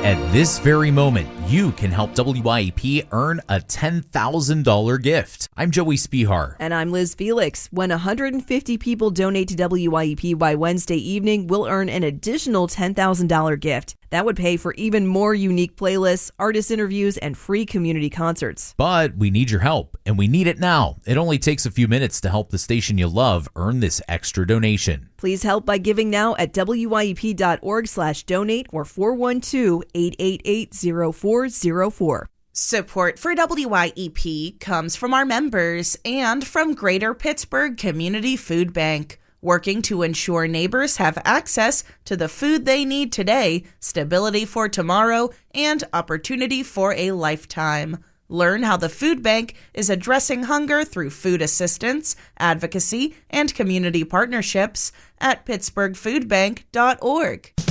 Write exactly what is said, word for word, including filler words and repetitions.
At this very moment, you can help W I E P earn a ten thousand dollars gift. I'm Joey Spihar. And I'm Liz Felix. When one hundred fifty people donate to W I E P by Wednesday evening, we'll earn an additional ten thousand dollars gift. That would pay for even more unique playlists, artist interviews, and free community concerts. But we need your help, and we need it now. It only takes a few minutes to help the station you love earn this extra donation. Please help by giving now at W I E P dot org slash donate or four one two, eight eight eight, zero four zero four. Support for W I E P comes from our members and from Greater Pittsburgh Community Food Bank, working to ensure neighbors have access to the food they need today, stability for tomorrow, and opportunity for a lifetime. Learn how the food bank is addressing hunger through food assistance, advocacy, and community partnerships at pittsburgh food bank dot org.